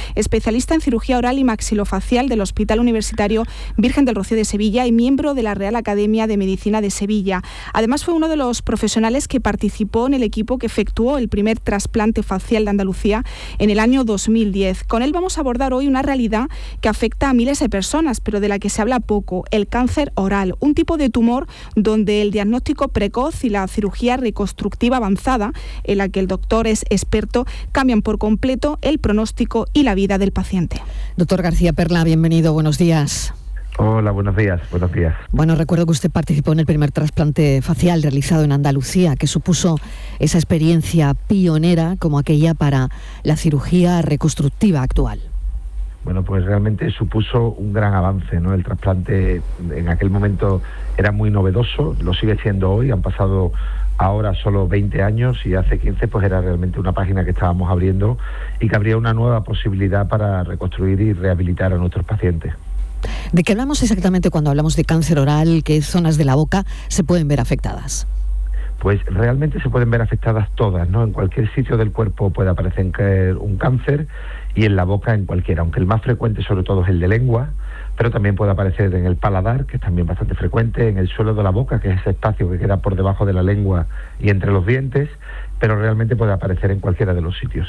especialista en cirugía oral y maxilofacial del Hospital Universitario Virgen del Rocío de Sevilla y miembro de la Real Academia de Medicina de Sevilla. Además, fue uno de los profesionales que participó en el equipo que efectuó el primer trasplante facial de Andalucía en el año 2010. Con él vamos a abordar hoy una realidad que afecta a miles de personas, pero de la que se habla poco: el cáncer oral, un tipo de tumor donde el diagnóstico precoz y la cirugía reconstructiva avanzada, en la que el doctor es experto, cambian por completo el pronóstico y la vida del paciente. Doctor García Perla, bienvenido, buenos días. Hola, buenos días. Bueno, recuerdo que usted participó en el primer trasplante facial realizado en Andalucía, que supuso esa experiencia pionera como aquella para la cirugía reconstructiva actual. Bueno, pues realmente supuso un gran avance, ¿no? El trasplante en aquel momento era muy novedoso, lo sigue siendo hoy, han pasado ahora solo 20 años y hace 15 pues era realmente una página que estábamos abriendo y que abría una nueva posibilidad para reconstruir y rehabilitar a nuestros pacientes. ¿De qué hablamos exactamente cuando hablamos de cáncer oral? ¿Qué zonas de la boca se pueden ver afectadas? Pues realmente se pueden ver afectadas todas, ¿no? En cualquier sitio del cuerpo puede aparecer un cáncer y en la boca en cualquiera, aunque el más frecuente sobre todo es el de lengua, pero también puede aparecer en el paladar, que es también bastante frecuente, en el suelo de la boca, que es ese espacio que queda por debajo de la lengua y entre los dientes, pero realmente puede aparecer en cualquiera de los sitios.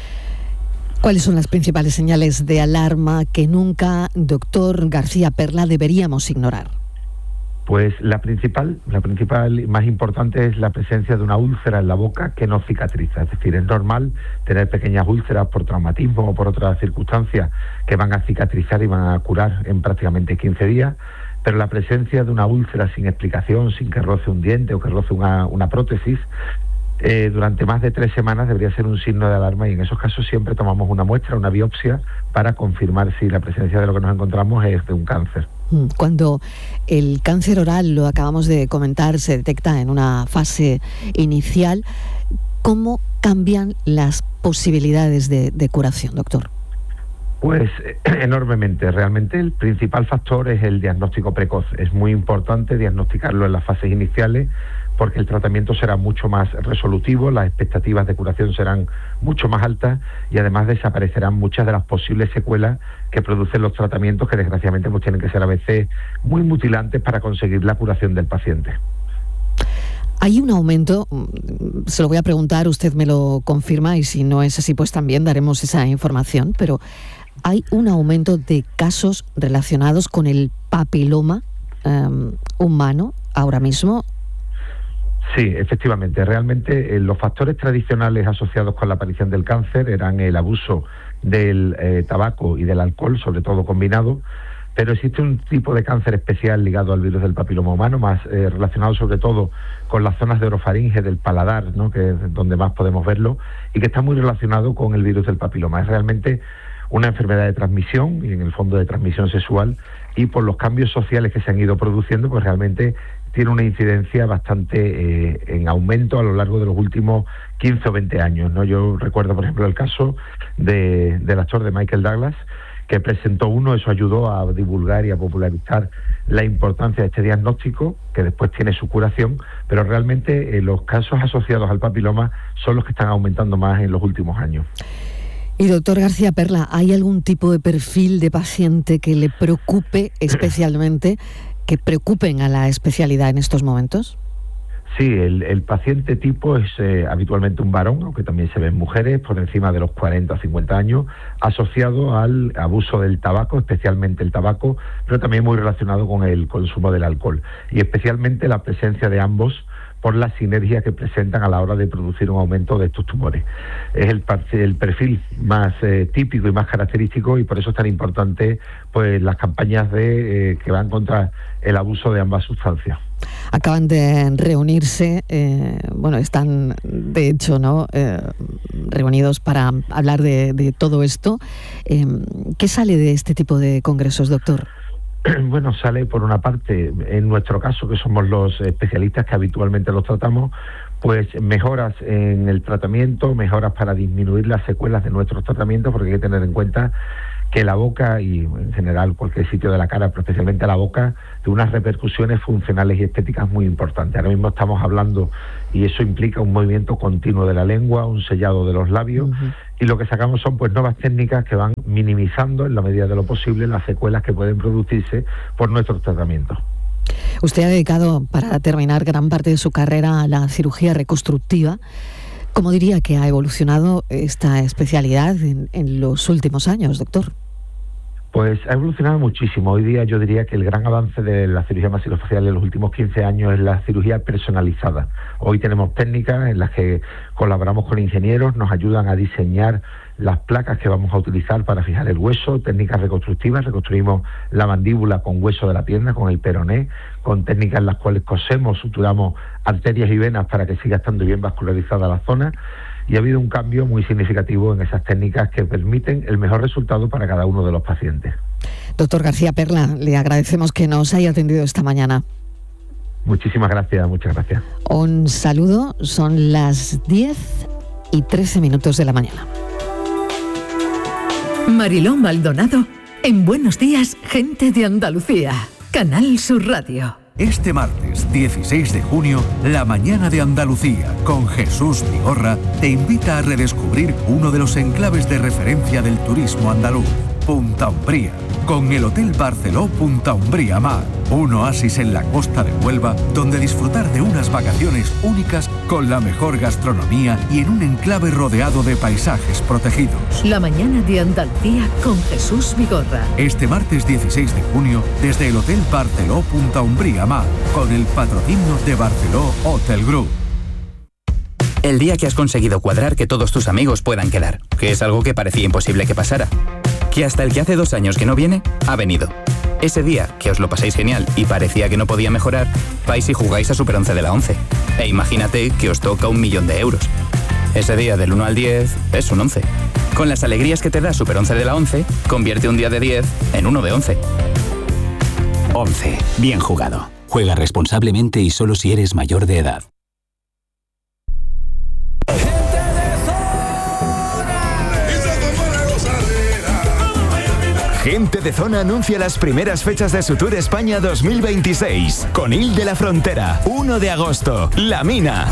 ¿Cuáles son las principales señales de alarma que nunca, doctor García Perla, deberíamos ignorar? Pues la principal y más importante es la presencia de una úlcera en la boca que no cicatriza. Es decir, es normal tener pequeñas úlceras por traumatismo o por otras circunstancias que van a cicatrizar y van a curar en prácticamente 15 días, pero la presencia de una úlcera sin explicación, sin que roce un diente o que roce una prótesis, durante más de 3 semanas debería ser un signo de alarma, y en esos casos siempre tomamos una muestra, una biopsia, para confirmar si la presencia de lo que nos encontramos es de un cáncer. Cuando el cáncer oral, lo acabamos de comentar, se detecta en una fase inicial, ¿cómo cambian las posibilidades de curación, doctor? Pues enormemente. Realmente el principal factor es el diagnóstico precoz. Es muy importante diagnosticarlo en las fases iniciales, porque el tratamiento será mucho más resolutivo, las expectativas de curación serán mucho más altas y además desaparecerán muchas de las posibles secuelas que producen los tratamientos, que desgraciadamente pues tienen que ser a veces muy mutilantes para conseguir la curación del paciente. Hay un aumento, se lo voy a preguntar, usted me lo confirma y si no es así pues también daremos esa información, pero ¿hay un aumento de casos relacionados con el papiloma humano ahora mismo? Sí, efectivamente. Realmente los factores tradicionales asociados con la aparición del cáncer eran el abuso del tabaco y del alcohol, sobre todo combinado, pero existe un tipo de cáncer especial ligado al virus del papiloma humano, más relacionado sobre todo con las zonas de orofaringe del paladar, ¿no? Que es donde más podemos verlo, y que está muy relacionado con el virus del papiloma. Es realmente una enfermedad de transmisión, y en el fondo de transmisión sexual, y por los cambios sociales que se han ido produciendo, pues realmente tiene una incidencia bastante en aumento a lo largo de los últimos 15 o 20 años, ¿no? Yo recuerdo, por ejemplo, el caso del actor de Michael Douglas, que presentó uno. Eso ayudó a divulgar y a popularizar la importancia de este diagnóstico, que después tiene su curación, pero realmente los casos asociados al papiloma son los que están aumentando más en los últimos años. Y doctor García Perla, ¿hay algún tipo de perfil de paciente que le preocupe especialmente, que preocupen a la especialidad en estos momentos? Sí, el paciente tipo es habitualmente un varón, aunque también se ven mujeres por encima de los 40 o 50 años, asociado al abuso del tabaco, especialmente el tabaco, pero también muy relacionado con el consumo del alcohol, y especialmente la presencia de ambos por la sinergia que presentan a la hora de producir un aumento de estos tumores. Es el perfil más típico y más característico, y por eso es tan importante pues las campañas que van contra el abuso de ambas sustancias. Acaban de reunirse, están de hecho reunidos para hablar de todo esto. ¿Qué sale de este tipo de congresos, doctor? Bueno, sale por una parte, en nuestro caso, que somos los especialistas que habitualmente los tratamos, pues mejoras en el tratamiento, mejoras para disminuir las secuelas de nuestros tratamientos, porque hay que tener en cuenta que la boca, y en general cualquier sitio de la cara, pero especialmente la boca, de unas repercusiones funcionales y estéticas muy importantes. Ahora mismo estamos hablando, y eso implica un movimiento continuo de la lengua, un sellado de los labios, y lo que sacamos son pues nuevas técnicas que van minimizando en la medida de lo posible las secuelas que pueden producirse por nuestros tratamientos. Usted ha dedicado, para terminar, gran parte de su carrera a la cirugía reconstructiva. ¿Cómo diría que ha evolucionado esta especialidad en los últimos años, doctor? Pues ha evolucionado muchísimo. Hoy día yo diría que el gran avance de la cirugía maxilofacial en los últimos 15 años es la cirugía personalizada. Hoy tenemos técnicas en las que colaboramos con ingenieros, nos ayudan a diseñar las placas que vamos a utilizar para fijar el hueso, técnicas reconstructivas, reconstruimos la mandíbula con hueso de la pierna, con el peroné, con técnicas en las cuales cosemos, suturamos arterias y venas para que siga estando bien vascularizada la zona. Y ha habido un cambio muy significativo en esas técnicas que permiten el mejor resultado para cada uno de los pacientes. Doctor García Perla, le agradecemos que nos haya atendido esta mañana. Muchísimas gracias, muchas gracias. Un saludo, son las 10:13 de la mañana. Mariló Maldonado, en Buenos Días, Gente de Andalucía, Canal Sur Radio. Este martes 16 de junio, La Mañana de Andalucía, con Jesús Vigorra, te invita a redescubrir uno de los enclaves de referencia del turismo andaluz, Punta Umbría, con el Hotel Barceló Punta Umbría Mar, un oasis en la costa de Huelva, donde disfrutar de unas vacaciones únicas con la mejor gastronomía y en un enclave rodeado de paisajes protegidos. La Mañana de Andalucía con Jesús Vigorra. Este martes 16 de junio, desde el Hotel Barceló Punta Umbría Mar, con el patrocinio de Barceló Hotel Group. El día que has conseguido cuadrar que todos tus amigos puedan quedar, que es algo que parecía imposible que pasara. Que hasta el que hace 2 años que no viene, ha venido. Ese día, que os lo pasáis genial y parecía que no podía mejorar, vais y jugáis a Super 11 de la 11. E imagínate que os toca 1 millón de euros. Ese día del 1 al 10 es un 11. Con las alegrías que te da Super 11 de la 11, convierte un día de 10 en uno de 11. 11. Bien jugado. Juega responsablemente y solo si eres mayor de edad. Gente de Zona anuncia las primeras fechas de su Tour España 2026. Conil de la Frontera, 1 de agosto. La Mina.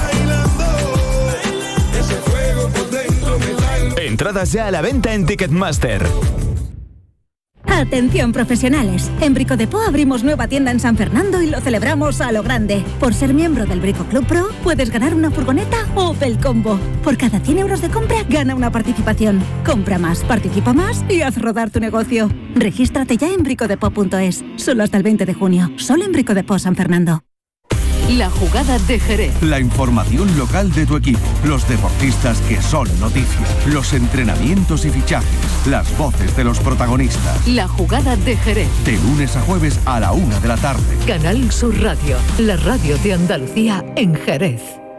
Entradas ya a la venta en Ticketmaster. Atención profesionales, en Brico Depot abrimos nueva tienda en San Fernando y lo celebramos a lo grande. Por ser miembro del Brico Club Pro, puedes ganar una furgoneta Opel Combo. Por cada 100 euros de compra, gana una participación. Compra más, participa más y haz rodar tu negocio. Regístrate ya en bricodepot.es, solo hasta el 20 de junio, solo en Brico Depot San Fernando. La jugada de Jerez. La información local de tu equipo, los deportistas que son noticia, los entrenamientos y fichajes, las voces de los protagonistas. La jugada de Jerez. De lunes a jueves a la 1 de la tarde. Canal Sur Radio, la radio de Andalucía en Jerez.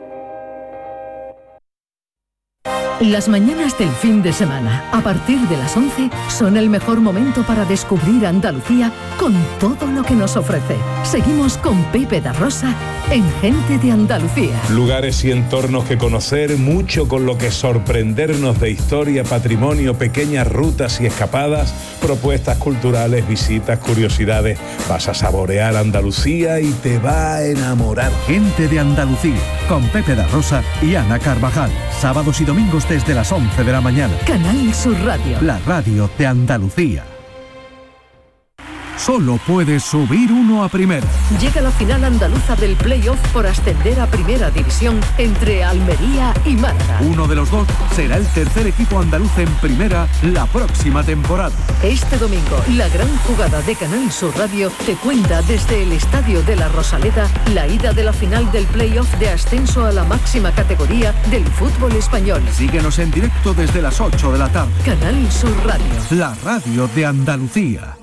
Las mañanas del fin de semana, a partir de las 11, son el mejor momento para descubrir Andalucía con todo lo que nos ofrece. Seguimos con Pepe da Rosa en Gente de Andalucía. Lugares y entornos que conocer, mucho con lo que sorprendernos de historia, patrimonio, pequeñas rutas y escapadas, propuestas culturales, visitas, curiosidades. Vas a saborear Andalucía y te va a enamorar. Gente de Andalucía, con Pepe da Rosa y Ana Carvajal. Sábados y domingos desde las 11 de la mañana. Canal Sur Radio. La radio de Andalucía. Solo puedes subir uno a primera. Llega la final andaluza del play-off por ascender a primera división entre Almería y Málaga. Uno de los dos será el tercer equipo andaluz en primera la próxima temporada. Este domingo, la gran jugada de Canal Sur Radio te cuenta desde el Estadio de la Rosaleda la ida de la final del play-off de ascenso a la máxima categoría del fútbol español. Síguenos en directo desde las 8 de la tarde. Canal Sur Radio. La radio de Andalucía.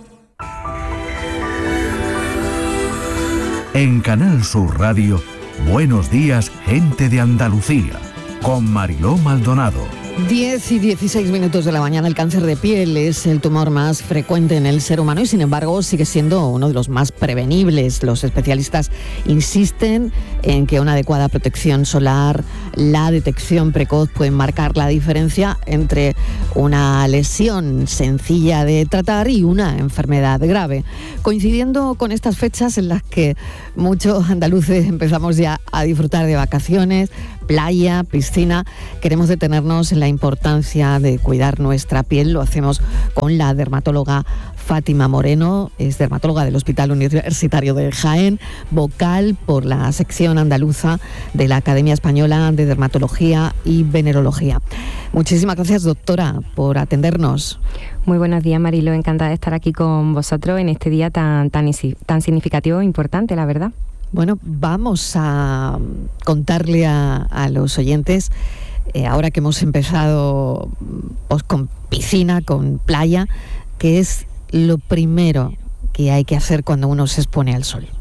En Canal Sur Radio, Buenos Días, Gente de Andalucía, con Mariló Maldonado. 10:16 de la mañana. El cáncer de piel es el tumor más frecuente en el ser humano y, sin embargo, sigue siendo uno de los más prevenibles. Los especialistas insisten en que una adecuada protección solar, la detección precoz pueden marcar la diferencia entre una lesión sencilla de tratar y una enfermedad grave. Coincidiendo con estas fechas en las que muchos andaluces empezamos ya a disfrutar de vacaciones, playa, piscina. Queremos detenernos en la importancia de cuidar nuestra piel. Lo hacemos con la dermatóloga Fátima Moreno, es dermatóloga del Hospital Universitario de Jaén, vocal por la sección andaluza de la Academia Española de Dermatología y Venerología. Muchísimas gracias, doctora, por atendernos. Muy buenos días, Marilo. Encantada de estar aquí con vosotros en este día tan significativo e importante, la verdad. Bueno, vamos a contarle a los oyentes, ahora que hemos empezado pues, con piscina, con playa, qué es lo primero que hay que hacer cuando uno se expone al sol.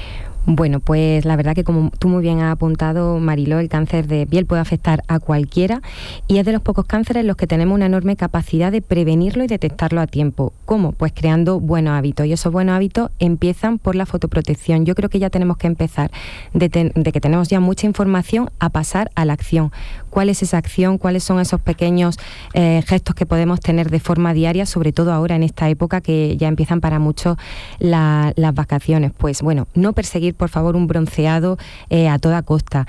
Bueno, pues la verdad que como tú muy bien has apuntado, Mariló, el cáncer de piel puede afectar a cualquiera y es de los pocos cánceres en los que tenemos una enorme capacidad de prevenirlo y detectarlo a tiempo. ¿Cómo? Pues creando buenos hábitos, y esos buenos hábitos empiezan por la fotoprotección. Yo creo que ya tenemos que empezar de que tenemos ya mucha información a pasar a la acción. ¿Cuál es esa acción? ¿Cuáles son esos pequeños gestos que podemos tener de forma diaria, sobre todo ahora en esta época que ya empiezan para muchos las vacaciones? Pues bueno, no perseguir por favor un bronceado a toda costa,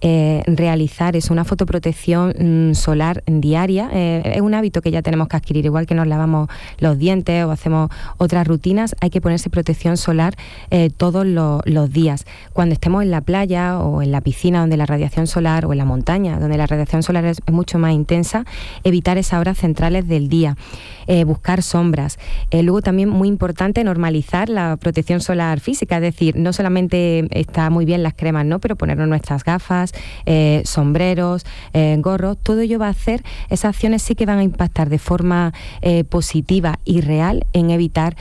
realizar una fotoprotección solar diaria, es un hábito que ya tenemos que adquirir, igual que nos lavamos los dientes o hacemos otras rutinas, hay que ponerse protección solar todos los días. Cuando estemos en la playa o en la piscina donde la radiación solar, o en la montaña donde la radiación solar es mucho más intensa, evitar esas horas centrales del día, buscar sombras. Luego también muy importante normalizar la protección solar física, es decir, no solamente está muy bien las cremas, ¿no?, pero ponernos nuestras gafas, sombreros, gorros, todo ello va a hacer, esas acciones sí que van a impactar de forma positiva y real en evitar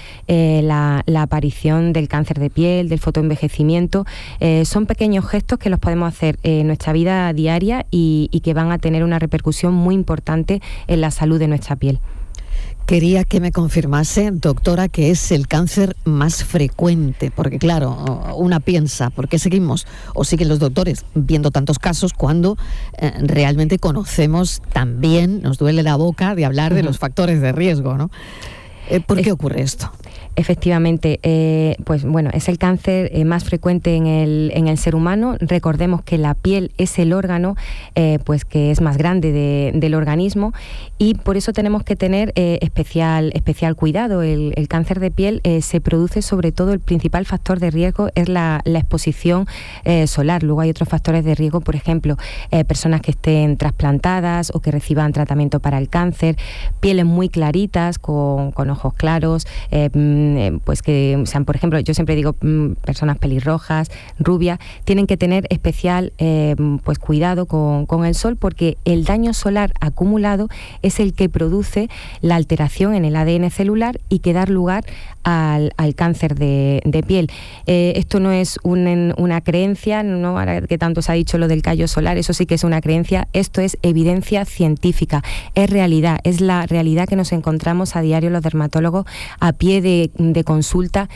la aparición del cáncer de piel, del fotoenvejecimiento. Son pequeños gestos que los podemos hacer en nuestra vida diaria y que van a tener una repercusión muy importante en la salud de nuestra piel. Quería que me confirmase, doctora, que es el cáncer más frecuente, porque claro, una piensa, ¿por qué seguimos o siguen los doctores viendo tantos casos cuando realmente conocemos también, nos duele la boca de hablar de los factores de riesgo, ¿no? ¿Por qué ocurre esto? Efectivamente, pues bueno, es el cáncer más frecuente en el ser humano. Recordemos que la piel es el órgano pues que es más grande del organismo y por eso tenemos que tener especial cuidado. El cáncer de piel se produce sobre todo, el principal factor de riesgo es la exposición solar. Luego hay otros factores de riesgo, por ejemplo, personas que estén trasplantadas o que reciban tratamiento para el cáncer, pieles muy claritas, con ojos claros, pues que sean, por ejemplo, yo siempre digo personas pelirrojas, rubias, tienen que tener especial pues cuidado con el sol, porque el daño solar acumulado es el que produce la alteración en el ADN celular y que da lugar al cáncer de piel. Esto no es una creencia, ¿no? Ahora que tanto se ha dicho lo del callo solar, eso sí que es una creencia, esto es evidencia científica, es realidad, es la realidad que nos encontramos a diario los dermatólogos a pie de consulta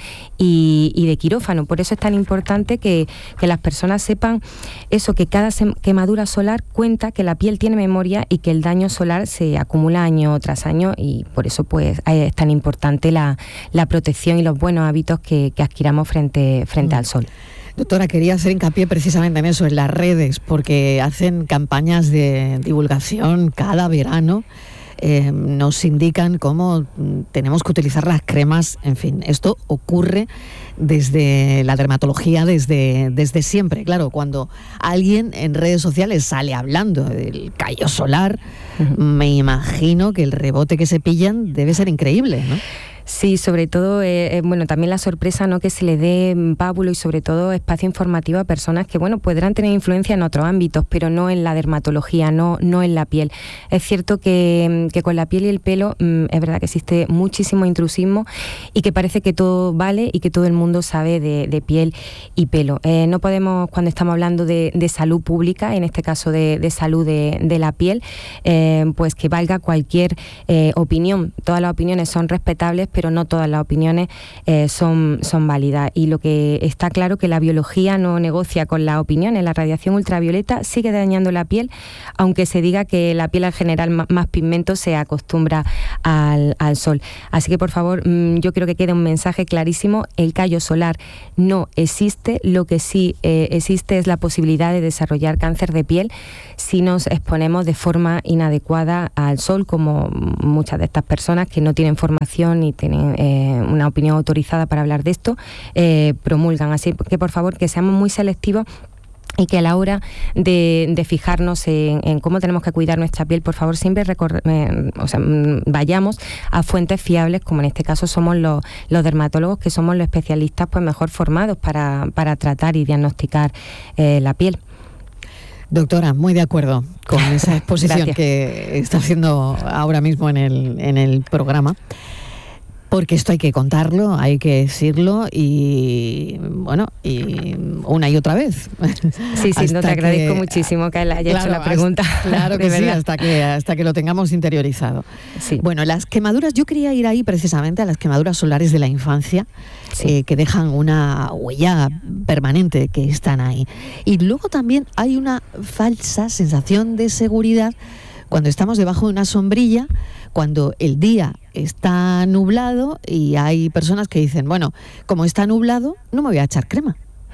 y de quirófano. Por eso es tan importante que las personas sepan eso, que cada quemadura solar cuenta, que la piel tiene memoria y que el daño solar se acumula año tras año, y por eso pues es tan importante la protección y los buenos hábitos que adquiramos frente al sol. Doctora, quería hacer hincapié precisamente en eso, en las redes, porque hacen campañas de divulgación cada verano. Nos indican cómo tenemos que utilizar las cremas, en fin, esto ocurre desde la dermatología, desde siempre. Claro, cuando alguien en redes sociales sale hablando del callo solar, me imagino que el rebote que se pillan debe ser increíble, ¿no? Sí, sobre todo, bueno, también la sorpresa, ¿no?, que se le dé pábulo y sobre todo espacio informativo a personas que, bueno, podrán tener influencia en otros ámbitos, pero no en la dermatología, no en la piel. Es cierto que con la piel y el pelo es verdad que existe muchísimo intrusismo y que parece que todo vale y que todo el mundo sabe de piel y pelo. No podemos, cuando estamos hablando de salud pública, en este caso de salud de la piel, pues que valga cualquier opinión. Todas las opiniones son respetables, pero no todas las opiniones son válidas. Y lo que está claro que la biología no negocia con las opiniones. La radiación ultravioleta sigue dañando la piel, aunque se diga que la piel al generar más pigmento se acostumbra al sol. Así que, por favor, yo creo que queda un mensaje clarísimo: el callo solar no existe. Lo que sí existe es la posibilidad de desarrollar cáncer de piel si nos exponemos de forma inadecuada al sol, como muchas de estas personas que no tienen formación ni tienen una opinión autorizada para hablar de esto promulgan. Así que, por favor, que seamos muy selectivos y que a la hora de fijarnos en cómo tenemos que cuidar nuestra piel, por favor, siempre vayamos a fuentes fiables, como en este caso somos los dermatólogos, que somos los especialistas pues mejor formados para tratar y diagnosticar la piel. Doctora, muy de acuerdo con esa exposición que está haciendo ahora mismo en el programa. Porque esto hay que contarlo, hay que decirlo y bueno, y una y otra vez. Sí, no, te agradezco muchísimo que haya hecho la pregunta. Claro que sí, hasta que lo tengamos interiorizado. Sí. Bueno, las quemaduras, yo quería ir ahí precisamente a las quemaduras solares de la infancia, que dejan una huella permanente, que están ahí. Y luego también hay una falsa sensación de seguridad cuando estamos debajo de una sombrilla, cuando el día está nublado y hay personas que dicen, bueno, como está nublado, no me voy a echar crema.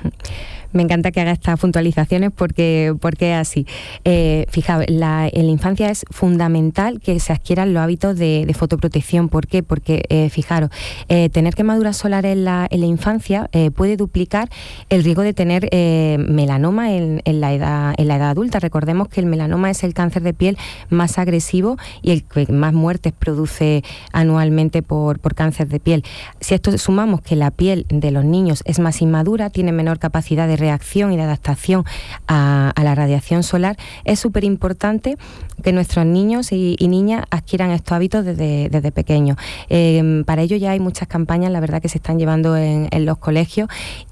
Me encanta que haga estas puntualizaciones porque es así. Fijaos, en la infancia es fundamental que se adquieran los hábitos de fotoprotección. ¿Por qué? Porque, fijaros, tener quemaduras solares en la infancia puede duplicar el riesgo de tener melanoma en la edad adulta. Recordemos que el melanoma es el cáncer de piel más agresivo y el que más muertes produce anualmente por cáncer de piel. Si a esto sumamos que la piel de los niños es más inmadura, tiene menor capacidad de reacción y de adaptación a la radiación solar, es súper importante que nuestros niños y niñas adquieran estos hábitos desde pequeños. Para ello ya hay muchas campañas, la verdad, que se están llevando en los colegios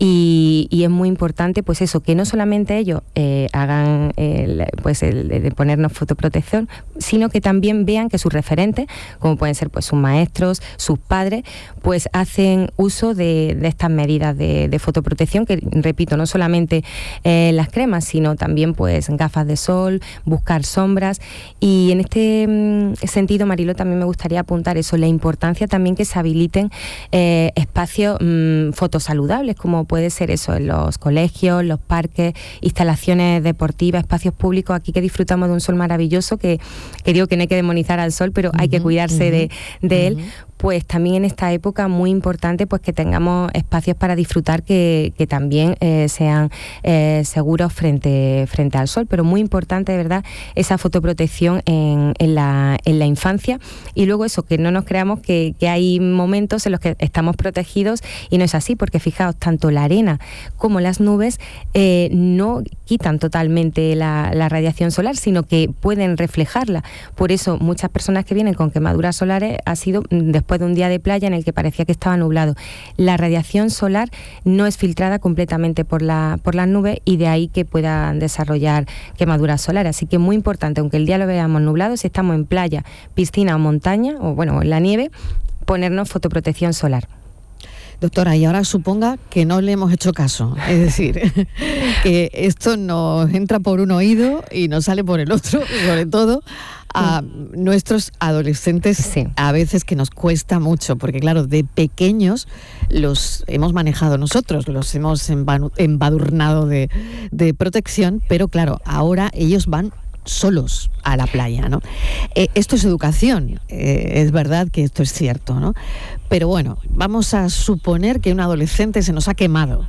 y es muy importante, pues eso, que no solamente ellos hagan el de ponernos fotoprotección, sino que también vean que sus referentes, como pueden ser pues sus maestros, sus padres, pues hacen uso de estas medidas de fotoprotección, que repito, no solamente las cremas, sino también pues gafas de sol, buscar sombras. Y en este sentido, Mariló, también me gustaría apuntar eso, la importancia también que se habiliten espacios fotosaludables, como puede ser eso en los colegios, los parques, instalaciones deportivas, espacios públicos, aquí que disfrutamos de un sol maravilloso, que digo que no hay que demonizar al sol, pero hay que cuidarse de él. Pues también en esta época muy importante pues que tengamos espacios para disfrutar que también sean seguros frente al sol, pero muy importante, de verdad, esa fotoprotección en la infancia. Y luego eso, que no nos creamos que hay momentos en los que estamos protegidos y no es así, porque fijaos, tanto la arena como las nubes no quitan totalmente la radiación solar, sino que pueden reflejarla. Por eso muchas personas que vienen con quemaduras solares ha sido después de un día de playa en el que parecía que estaba nublado. La radiación solar no es filtrada completamente por las nubes y de ahí que puedan desarrollar quemaduras solares. Así que muy importante, aunque el día lo veamos nublado, si estamos en playa, piscina o montaña, o bueno, en la nieve, ponernos fotoprotección solar. Doctora, y ahora suponga que no le hemos hecho caso, es decir, que esto nos entra por un oído y nos sale por el otro, sobre todo a nuestros adolescentes, a veces que nos cuesta mucho, porque claro, de pequeños los hemos manejado nosotros, los hemos embadurnado de protección, pero claro, ahora ellos van solos a la playa, ¿no? Esto es educación, es verdad que esto es cierto, ¿no? Pero bueno, vamos a suponer que un adolescente se nos ha quemado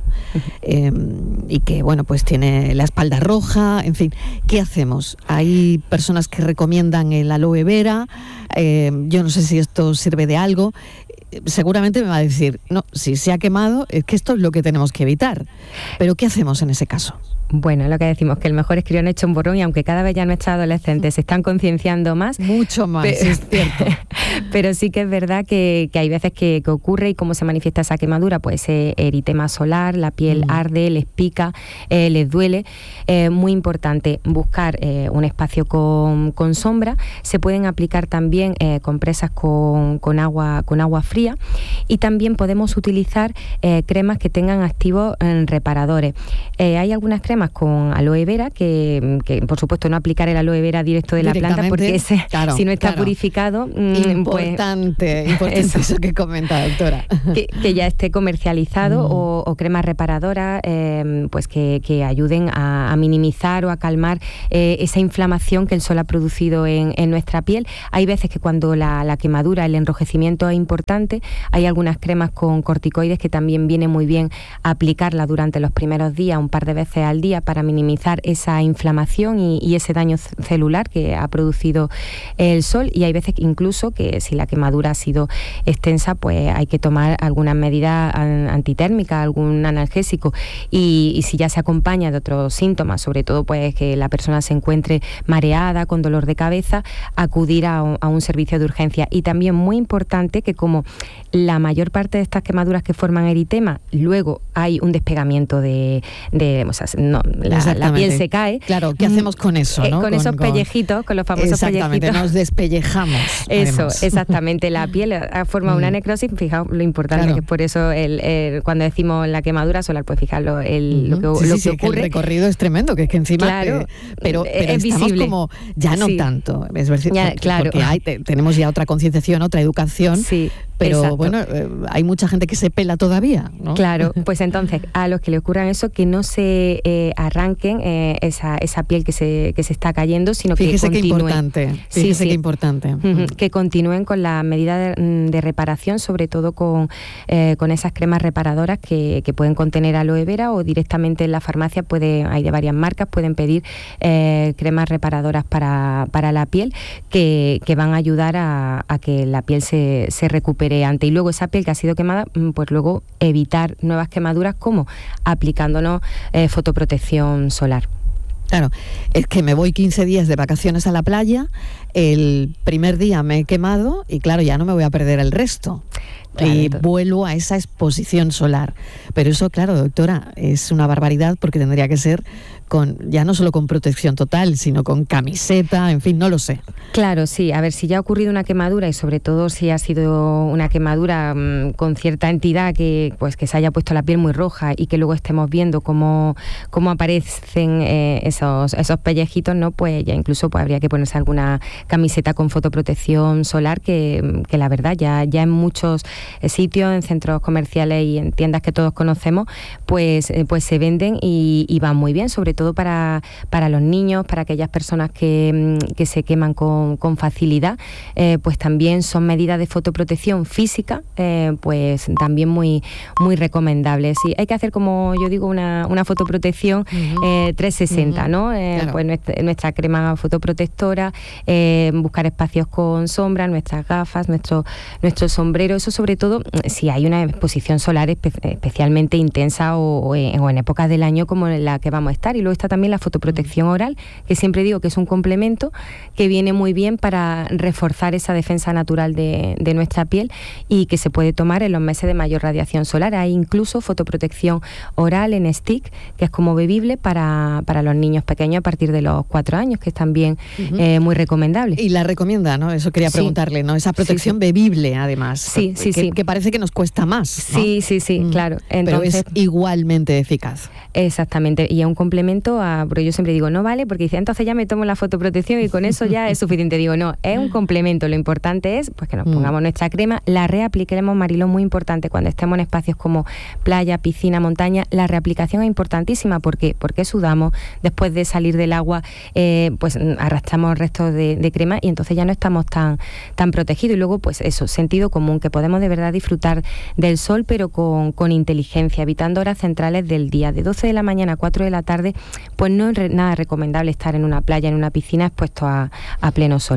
y que, bueno, pues tiene la espalda roja, en fin, ¿qué hacemos? Hay personas que recomiendan el aloe vera, yo no sé si esto sirve de algo. Seguramente me va a decir, no, si se ha quemado, es que esto es lo que tenemos que evitar. Pero ¿qué hacemos en ese caso? Bueno, lo que decimos, que el mejor es que han hecho un borrón, y aunque cada vez ya nuestros adolescentes se están concienciando más. Mucho más, es cierto. Pero sí que es verdad que hay veces que ocurre, y cómo se manifiesta esa quemadura, pues eritema solar, la piel arde, les pica, les duele. Muy importante buscar un espacio con sombra. Se pueden aplicar también compresas con agua fría, y también podemos utilizar cremas que tengan activos reparadores. Hay algunas cremas con aloe vera que por supuesto no aplicar el aloe vera directo de la planta, porque si no está purificado, importante eso que comenta, doctora, que ya esté comercializado, o cremas reparadoras pues que ayuden a minimizar o a calmar esa inflamación que el sol ha producido en nuestra piel. Hay veces que cuando la quemadura, el enrojecimiento es importante, hay algunas cremas con corticoides que también viene muy bien aplicarla durante los primeros días, un par de veces al día, para minimizar esa inflamación y ese daño celular que ha producido el sol. Y hay veces incluso que si la quemadura ha sido extensa, pues hay que tomar algunas medidas antitérmicas, algún analgésico, y si ya se acompaña de otros síntomas, sobre todo pues que la persona se encuentre mareada, con dolor de cabeza, acudir a un servicio de urgencia. Y también muy importante que, como la mayor parte de estas quemaduras que forman eritema, luego hay un despegamiento la piel se cae. Claro, ¿qué hacemos con eso? ¿no? Con esos pellejitos, con los famosos exactamente, pellejitos. Nos despellejamos. Eso, además. Exactamente. La piel forma una necrosis. Fijaos lo importante que es, por eso cuando decimos la quemadura solar, pues fijaos lo que ocurre. Que el recorrido es tremendo, que es que encima... Claro, pero es estamos visible. como... Ya no tanto, es verdad, claro. Porque tenemos ya otra concienciación, otra educación. Sí. Pero exacto. bueno, hay mucha gente que se pela todavía, ¿no? Claro, pues entonces a los que le ocurran eso, que no se arranquen esa piel que se está cayendo, sino Fíjese que continúen. Fíjese qué importante. Que continúen con la medida de reparación, sobre todo con esas cremas reparadoras que pueden contener aloe vera, o directamente en la farmacia hay de varias marcas, pueden pedir cremas reparadoras para la piel que van a ayudar a que la piel se recupere antes. Y luego esa piel que ha sido quemada, pues luego evitar nuevas quemaduras, como aplicándonos fotoprotección solar. Claro, es que me voy 15 días de vacaciones a la playa, el primer día me he quemado y claro, ya no me voy a perder el resto. Claro, y vuelvo a esa exposición solar. Pero eso, claro, doctora, es una barbaridad, porque tendría que ser ya no solo con protección total, sino con camiseta, en fin, no lo sé. Claro, sí. A ver, si ya ha ocurrido una quemadura, y sobre todo si ha sido una quemadura con cierta entidad que se haya puesto la piel muy roja, y que luego estemos viendo cómo aparecen esos pellejitos, ¿no? Pues ya incluso habría que ponerse alguna camiseta con fotoprotección solar, que la verdad ya en muchos sitios, en centros comerciales y en tiendas que todos conocemos, pues se venden y van muy bien, sobre todo para los niños, para aquellas personas que se queman con facilidad. Pues también son medidas de fotoprotección física, pues también muy, muy recomendables. Sí, hay que hacer, como yo digo, una fotoprotección 360, ¿no? Claro. Pues nuestra crema fotoprotectora, buscar espacios con sombra, nuestras gafas, nuestro sombrero. Eso sobre todo si hay una exposición solar especialmente intensa o en épocas del año como en la que vamos a estar. Y luego está también la fotoprotección oral, que siempre digo que es un complemento que viene muy bien para reforzar esa defensa natural de nuestra piel, y que se puede tomar en los meses de mayor radiación solar. Hay incluso fotoprotección oral en stick, que es como bebible para los niños pequeños a partir de los 4 años, que es también muy recomendable. Y la recomienda, ¿no? Eso quería preguntarle, ¿no? Esa protección bebible, además. Sí. Que parece que nos cuesta más, ¿no? Sí, claro. Entonces, pero es igualmente eficaz. Exactamente, y es un complemento porque yo siempre digo, no vale, porque dice, entonces ya me tomo la fotoprotección y con eso ya es suficiente. Digo, no, es un complemento. Lo importante es pues que nos pongamos nuestra crema, la reapliquemos, Mariló, muy importante cuando estemos en espacios como playa, piscina, montaña. La reaplicación es importantísima porque sudamos, después de salir del agua, pues arrastramos restos de crema, y entonces ya no estamos tan protegidos. Y luego, pues eso, sentido común, que podemos de verdad disfrutar del sol, pero con inteligencia, evitando horas centrales del día. De 12 de la mañana a 4 de la tarde, pues no es nada recomendable estar en una playa, en una piscina, expuesto a pleno sol.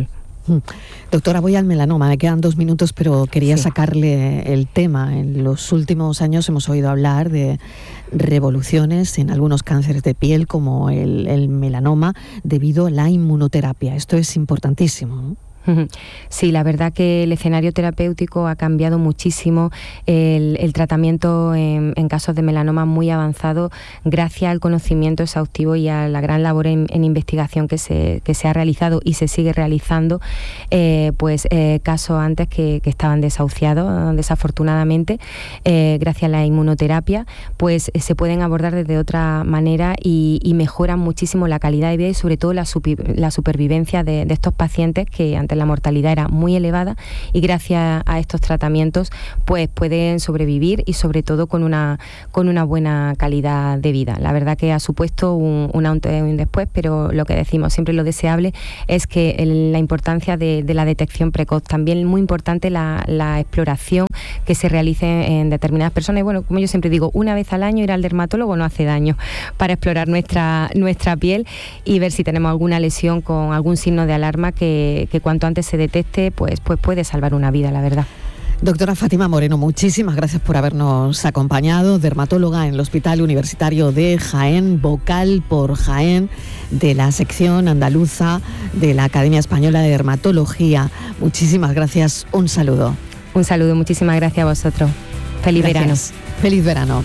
Doctora, voy al melanoma, me quedan 2 minutos, pero quería sacarle el tema. En los últimos años hemos oído hablar de revoluciones en algunos cánceres de piel, como el melanoma, debido a la inmunoterapia. Esto es importantísimo, ¿no? Sí, la verdad que el escenario terapéutico ha cambiado muchísimo, el tratamiento en casos de melanoma muy avanzado, gracias al conocimiento exhaustivo y a la gran labor en investigación que se ha realizado y se sigue realizando, casos antes que estaban desahuciados, desafortunadamente, gracias a la inmunoterapia, pues se pueden abordar desde otra manera y mejoran muchísimo la calidad de vida y sobre todo la supervivencia de estos pacientes que ante la mortalidad era muy elevada, y gracias a estos tratamientos pues pueden sobrevivir y sobre todo con una buena calidad de vida. La verdad que ha supuesto un antes y un después, pero lo que decimos siempre, lo deseable es que la importancia de la detección precoz, también muy importante la exploración que se realice en determinadas personas, y bueno, como yo siempre digo, una vez al año ir al dermatólogo no hace daño, para explorar nuestra piel y ver si tenemos alguna lesión con algún signo de alarma que cuanto antes se detecte, pues puede salvar una vida, la verdad. Doctora Fátima Moreno, muchísimas gracias por habernos acompañado, dermatóloga en el Hospital Universitario de Jaén, vocal por Jaén de la sección andaluza de la Academia Española de Dermatología. Muchísimas gracias, un saludo. Un saludo, muchísimas gracias a vosotros. Feliz verano. Feliz verano.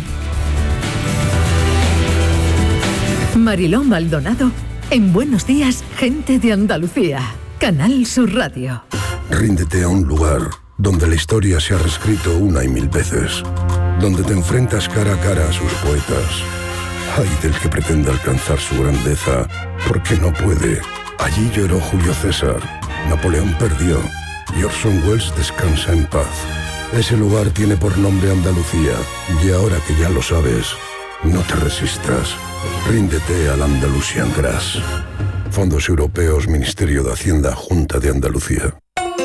Mariló Maldonado en Buenos Días, Gente de Andalucía. Canal Sur Radio. Ríndete a un lugar donde la historia se ha reescrito una y mil veces, donde te enfrentas cara a cara a sus poetas. Ay del que pretenda alcanzar su grandeza, porque no puede. Allí lloró Julio César, Napoleón perdió y Orson Welles descansa en paz. Ese lugar tiene por nombre Andalucía, y ahora que ya lo sabes, no te resistas. Ríndete al Andalusian Grass. Fondos Europeos, Ministerio de Hacienda, Junta de Andalucía.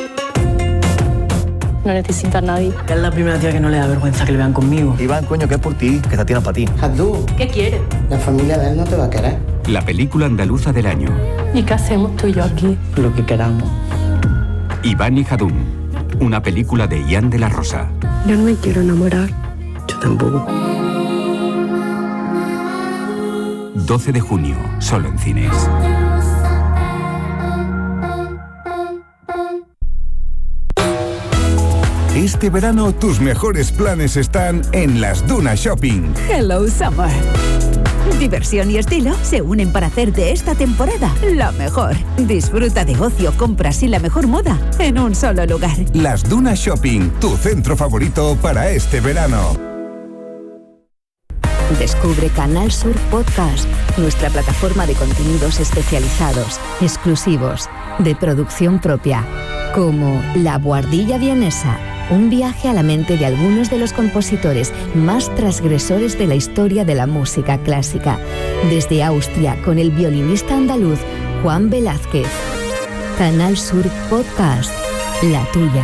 No necesito a nadie. Es la primera tía que no le da vergüenza que le vean conmigo. Iván, coño, que es por ti, que esta tía no es para ti. Abdú, ¿qué quieres? La familia de él no te va a querer. La película andaluza del año. ¿Y qué hacemos tú y yo aquí? Lo que queramos. Iván y Jadún, una película de Ian de la Rosa. Yo no me quiero enamorar. Yo tampoco. 12 de junio, solo en cines. Este verano tus mejores planes están en Las Dunas Shopping. Hello Summer. Diversión y estilo se unen para hacer de esta temporada la mejor. Disfruta de ocio, compras y la mejor moda en un solo lugar. Las Dunas Shopping, tu centro favorito para este verano. Descubre Canal Sur Podcast, nuestra plataforma de contenidos especializados, exclusivos, de producción propia, como La Buhardilla Vienesa, un viaje a la mente de algunos de los compositores más transgresores de la historia de la música clásica, desde Austria con el violinista andaluz Juan Velázquez. Canal Sur Podcast, la tuya.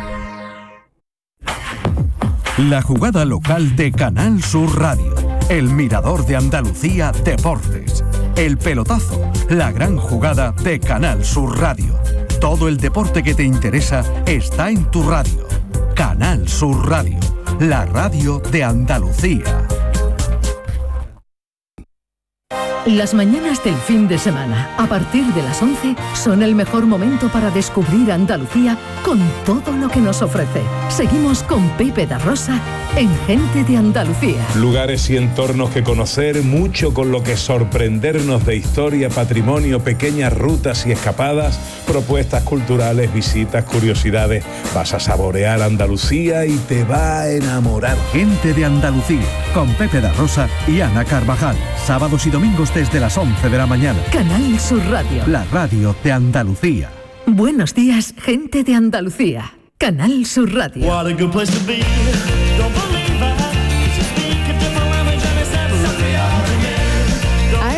La jugada local de Canal Sur Radio. El Mirador de Andalucía Deportes. El pelotazo, la gran jugada de Canal Sur Radio. Todo el deporte que te interesa está en tu radio. Canal Sur Radio, la radio de Andalucía. Las mañanas del fin de semana, a partir de las 11, son el mejor momento para descubrir Andalucía con todo lo que nos ofrece. Seguimos con Pepe da Rosa en Gente de Andalucía. Lugares y entornos que conocer, mucho con lo que sorprendernos de historia, patrimonio, pequeñas rutas y escapadas, propuestas culturales, visitas, curiosidades. Vas a saborear Andalucía y te va a enamorar. Gente de Andalucía, con Pepe da Rosa y Ana Carvajal. Sábados y domingos desde las 11 de la mañana. Canal Sur Radio. La radio de Andalucía. Buenos días, Gente de Andalucía. Canal Sur Radio. What a good place to be. Don't believe I.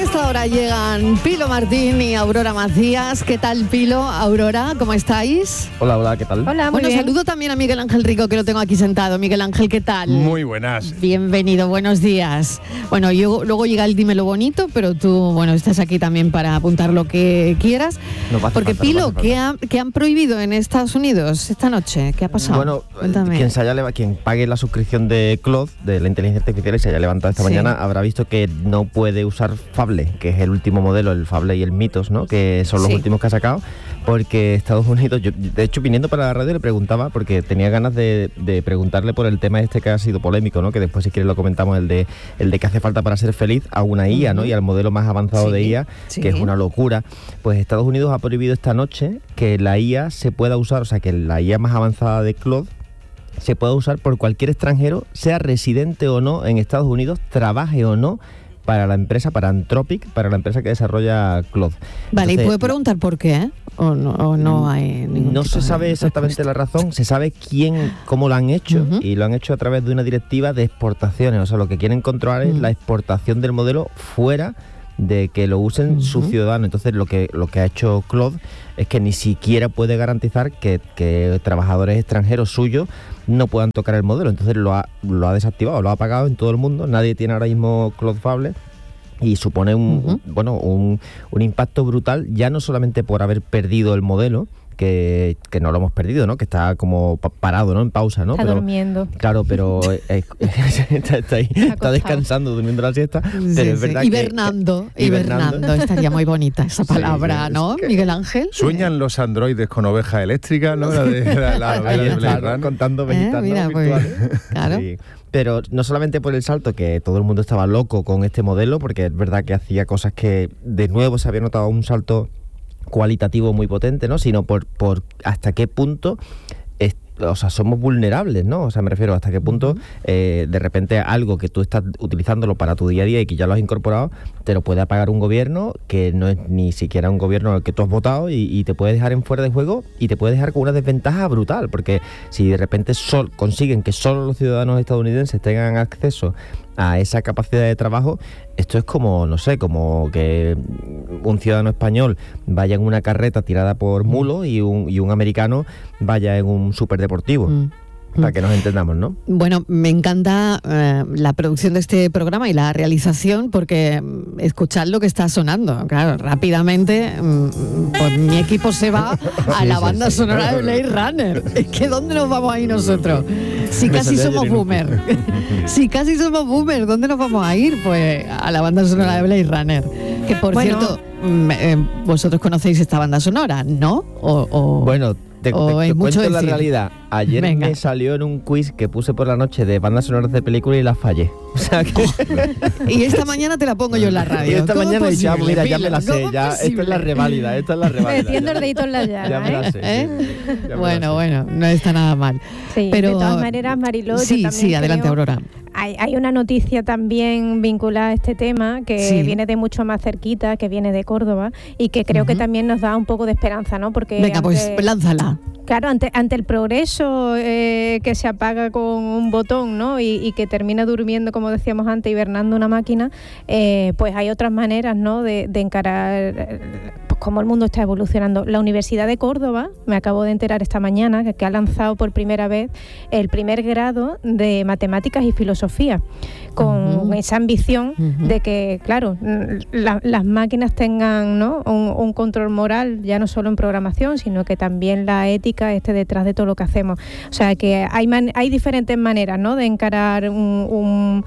ahora llegan Pilo Martín y Aurora Macías. ¿Qué tal, Pilo? Aurora, ¿cómo estáis? Hola, ¿qué tal? Hola, muy bueno, bien. saludo también a Miguel Ángel Rico, que lo tengo aquí sentado. Miguel Ángel, ¿qué tal? Muy buenas. Bienvenido, buenos días. Bueno, yo luego llega el dímelo bonito, pero tú, bueno, estás aquí también para apuntar lo que quieras. Porque Pilo, ¿qué han prohibido en Estados Unidos esta noche? ¿Qué ha pasado? Bueno, cuéntame. quien pague la suscripción de Claude, de la inteligencia artificial, y se haya levantado esta mañana, habrá visto que no puede usar Fable, que es el último modelo, el Fable y el Mythos, ¿no? Que son los últimos que ha sacado, porque Estados Unidos, yo de hecho viniendo para la radio le preguntaba, porque tenía ganas de preguntarle por el tema este que ha sido polémico, ¿no? Que después si quieres lo comentamos, el de que hace falta para ser feliz a una IA, ¿no? Y al modelo más avanzado de IA, que es una locura. Pues Estados Unidos ha prohibido esta noche que la IA se pueda usar, o sea, que la IA más avanzada de Claude se pueda usar por cualquier extranjero, sea residente o no en Estados Unidos, trabaje o no, para la empresa, para Anthropic, para la empresa que desarrolla Claude. Vale, ¿y puede preguntar por qué? ¿O no hay ningún No se sabe exactamente la razón, se sabe cómo lo han hecho, y lo han hecho a través de una directiva de exportaciones. O sea, lo que quieren controlar es la exportación del modelo fuera de que lo usen sus ciudadanos. Entonces lo que ha hecho Claude es que ni siquiera puede garantizar que trabajadores extranjeros suyos no puedan tocar el modelo. Entonces lo ha desactivado, lo ha apagado en todo el mundo. Nadie tiene ahora mismo Claude Fable, y supone un impacto brutal, ya no solamente por haber perdido el modelo, que no lo hemos perdido, ¿no? Que está como parado, ¿no? En pausa, ¿no? Está durmiendo. Claro, pero está ahí, está descansando, durmiendo la siesta. Pero es verdad hibernando, estaría muy bonita esa palabra, ¿no? Miguel Ángel. Sueñan los androides con ovejas eléctricas, ¿no? La contando ovejitas, mira, ¿no? pues, claro. Sí. Pero no solamente por el salto, que todo el mundo estaba loco con este modelo, porque es verdad que hacía cosas que de nuevo se había notado un salto cualitativo muy potente, ¿no? Sino por hasta qué punto somos vulnerables, ¿no? O sea, me refiero hasta qué punto de repente algo que tú estás utilizándolo para tu día a día y que ya lo has incorporado, te lo puede apagar un gobierno que no es ni siquiera un gobierno al que tú has votado, y te puede dejar en fuera de juego, y te puede dejar con una desventaja brutal, porque si de repente consiguen que solo los ciudadanos estadounidenses tengan acceso a esa capacidad de trabajo, esto es como, no sé, como que un ciudadano español vaya en una carreta tirada por mulos y un americano vaya en un superdeportivo. Para que nos entendamos, ¿no? Bueno, me encanta la producción de este programa y la realización, porque escuchad lo que está sonando. Claro, rápidamente pues mi equipo se va a la banda sonora de Blade Runner. Es que ¿dónde nos vamos a ir nosotros? Si casi somos boomer. Si casi somos boomer, ¿dónde nos vamos a ir? Pues a la banda sonora de Blade Runner. Que por cierto, vosotros conocéis esta banda sonora, ¿no? Bueno, te cuento la realidad. Ayer Venga. me salió en un quiz que puse por la noche de bandas sonoras de películas y las fallé. O sea que... Y esta mañana te la pongo yo en la radio. Y esta mañana ya, mira, ya me la sé. ¿Cómo Ya, es posible? esta es la reválida. Metiendo el dedito en la llaga. Ya me la sé. Bueno, no está nada mal. Sí, pero de todas maneras, Mariló, yo sí, también adelante, creo- Aurora. Hay una noticia también vinculada a este tema que viene de mucho más cerquita, que viene de Córdoba, y que creo que también nos da un poco de esperanza, ¿no? Porque Venga, pues lánzala. Claro, ante el progreso que se apaga con un botón, ¿no? Y que termina durmiendo, como decíamos antes, hibernando una máquina, pues hay otras maneras, ¿no? De encarar pues cómo el mundo está evolucionando. La Universidad de Córdoba, me acabo de enterar esta mañana, que ha lanzado por primera vez el primer grado de Matemáticas y Filosofía, con esa ambición de que, claro, las máquinas tengan, ¿no? un control moral, ya no solo en programación, sino que también la ética esté detrás de todo lo que hacemos. O sea, que hay diferentes maneras, ¿no? de encarar un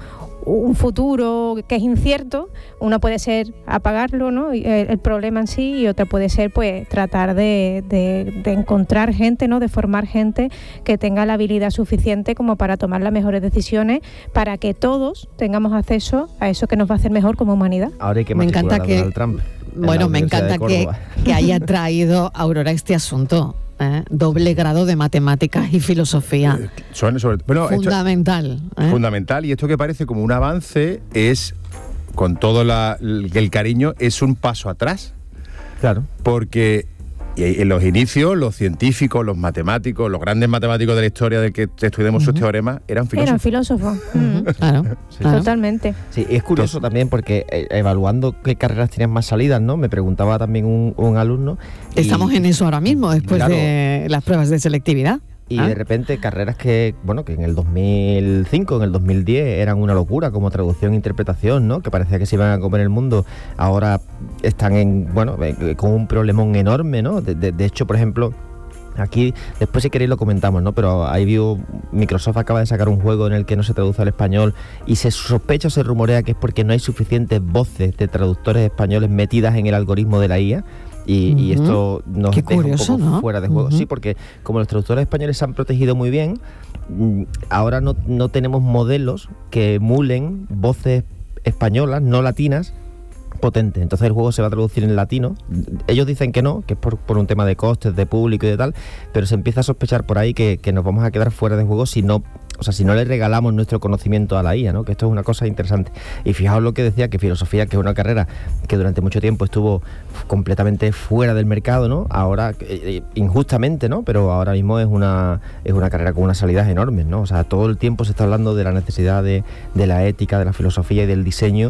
futuro que es incierto. Una puede ser apagarlo, ¿no? el problema en sí, y otra puede ser pues tratar de encontrar gente, ¿no? de formar gente que tenga la habilidad suficiente como para tomar las mejores decisiones, para que todos tengamos acceso a eso que nos va a hacer mejor como humanidad. Ahora hay que Me encanta matricular a Donald Trump. Bueno, me encanta que haya traído Aurora este asunto. Doble grado de matemáticas y filosofía. Bueno, fundamental. Fundamental, y esto que parece como un avance es, con todo el cariño, es un paso atrás. Claro. Porque Y en los inicios, los científicos, los matemáticos, los grandes matemáticos de la historia del que estudiamos sus teoremas, eran filósofos. Eran filósofos. Claro, sí. Totalmente. Sí, es curioso también porque evaluando qué carreras tenían más salidas, ¿no? Me preguntaba también un alumno. Estamos en eso ahora mismo, después de las pruebas de selectividad. Y de repente carreras que en el 2005, en el 2010 eran una locura, como traducción e interpretación, ¿no? Que parecía que se iban a comer el mundo. Ahora están con un problemón enorme, ¿no? De hecho, por ejemplo, aquí, después si queréis lo comentamos, ¿no? Pero ahí Microsoft acaba de sacar un juego en el que no se traduce al español y se sospecha o se rumorea que es porque no hay suficientes voces de traductores españoles metidas en el algoritmo de la IA. Y esto nos deja curioso, un poco ¿no? fuera de juego. Sí, porque como los traductores españoles se han protegido muy bien, ahora no tenemos modelos que emulen voces españolas, no latinas, potentes. Entonces el juego se va a traducir en latino. Ellos dicen que no, que es por un tema de costes, de público y de tal, pero se empieza a sospechar por ahí que nos vamos a quedar fuera de juego si no le regalamos nuestro conocimiento a la IA, ¿no? Que esto es una cosa interesante. Y fijaos lo que decía, que filosofía, que es una carrera que durante mucho tiempo estuvo completamente fuera del mercado, ¿no? Ahora, injustamente, ¿no? Pero ahora mismo es una carrera con unas salidas enormes, ¿no? O sea, todo el tiempo se está hablando de la necesidad de la ética, de la filosofía y del diseño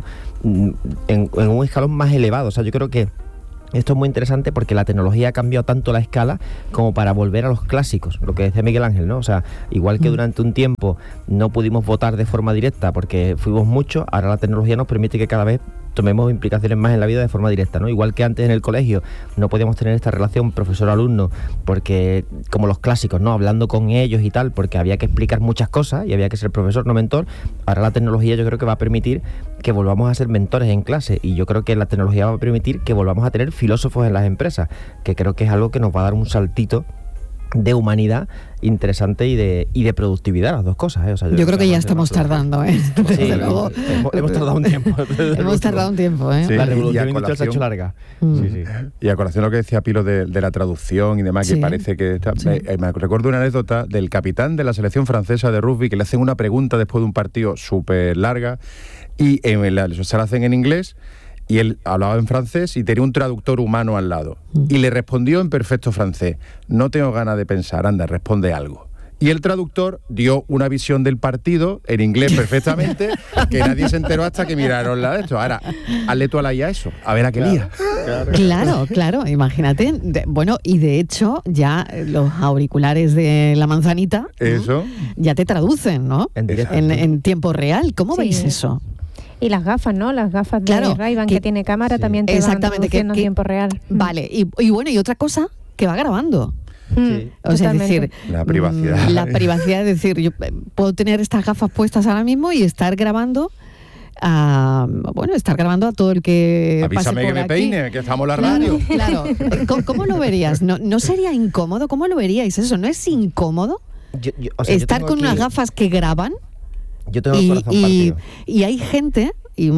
en un escalón más elevado. O sea, yo creo que esto es muy interesante porque la tecnología ha cambiado tanto la escala como para volver a los clásicos, lo que decía Miguel Ángel, ¿no? O sea, igual que durante un tiempo no pudimos votar de forma directa porque fuimos muchos, ahora la tecnología nos permite que cada vez tomemos implicaciones más en la vida de forma directa, ¿no? Igual que antes en el colegio no podíamos tener esta relación profesor-alumno porque, como los clásicos, ¿no? Hablando con ellos y tal, porque había que explicar muchas cosas y había que ser profesor, no mentor. Ahora la tecnología yo creo que va a permitir que volvamos a ser mentores en clase y yo creo que la tecnología va a permitir que volvamos a tener filósofos en las empresas, que creo que es algo que nos va a dar un saltito de humanidad interesante y de productividad, las dos cosas, ¿eh? O sea, yo creo que ya estamos tardando, ¿eh? Sí, luego, hemos tardado un tiempo. Hemos tardado un tiempo, ¿eh? Sí, la revolución industrial se ha hecho larga. Sí. Y a colación lo que decía Pilo de la traducción y demás, que parece que está, me recuerdo una anécdota del capitán de la selección francesa de rugby que le hacen una pregunta después de un partido súper larga y se la hacen en inglés. Y él hablaba en francés y tenía un traductor humano al lado. Y le respondió en perfecto francés: no tengo ganas de pensar, anda, responde algo. Y el traductor dio una visión del partido en inglés perfectamente, que nadie se enteró hasta que miraron la de esto. Ahora, hazle tú a la IA eso, a ver a qué lía. Claro, imagínate. Bueno, y de hecho, ya los auriculares de la manzanita ya te traducen, ¿no? En tiempo real. ¿Cómo veis eso? Y las gafas, ¿no? Las gafas de Ray-Ban que tiene cámara también te van traduciendo en tiempo real. Vale, y bueno, y otra cosa, que va grabando. Sí, o sea, es decir, la privacidad. La privacidad, es decir, yo puedo tener estas gafas puestas ahora mismo y estar grabando a todo el que avísame pase por que me aquí. peine, que estamos en la radio. Claro. ¿Cómo lo verías? ¿No sería incómodo? ¿Cómo lo veríais eso? ¿No es incómodo estar con unas gafas que graban? Yo tengo el corazón partido. Y hay gente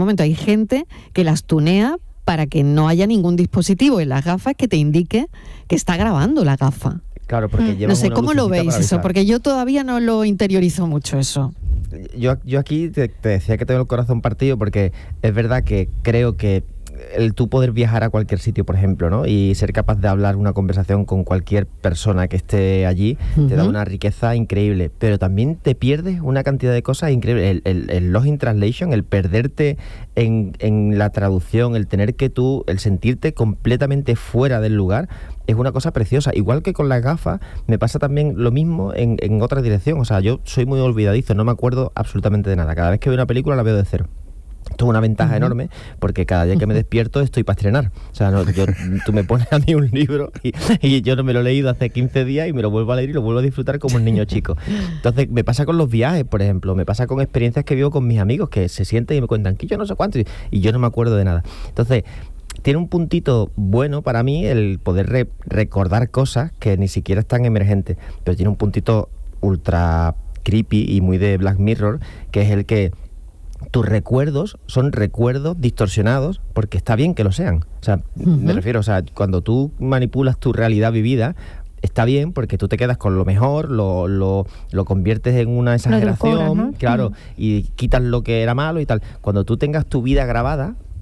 que las tunea para que no haya ningún dispositivo en las gafas que te indique que está grabando la gafa. Claro, porque no sé, ¿cómo lo veis eso? Porque yo todavía no lo interiorizo mucho eso. Yo aquí te decía que tengo el corazón partido porque es verdad que creo que el tú poder viajar a cualquier sitio, por ejemplo, ¿no? Y ser capaz de hablar una conversación con cualquier persona que esté allí, te da una riqueza increíble, pero también te pierdes una cantidad de cosas increíbles. El lost in translation, el perderte en la traducción, el tener que el sentirte completamente fuera del lugar, es una cosa preciosa. Igual que con las gafas, me pasa también lo mismo en otra dirección. O sea, yo soy muy olvidadizo, no me acuerdo absolutamente de nada. Cada vez que veo una película la veo de cero. Esto es una ventaja enorme porque cada día que me despierto estoy para estrenar. O sea, tú me pones a mí un libro y yo no me lo he leído hace 15 días y me lo vuelvo a leer y lo vuelvo a disfrutar como un niño chico. Entonces me pasa con los viajes, por ejemplo, me pasa con experiencias que vivo con mis amigos que se sienten y me cuentan que yo no sé cuánto y yo no me acuerdo de nada. Entonces tiene un puntito bueno para mí el poder recordar cosas que ni siquiera están emergentes, pero tiene un puntito ultra creepy y muy de Black Mirror, que es el que tus recuerdos son recuerdos distorsionados porque está bien que lo sean. O sea, me refiero, o sea, cuando tú manipulas tu realidad vivida, está bien porque tú te quedas con lo mejor, lo conviertes en una exageración, ¿no? Claro, y quitas lo que era malo y tal. Cuando tú tengas tu vida grabada,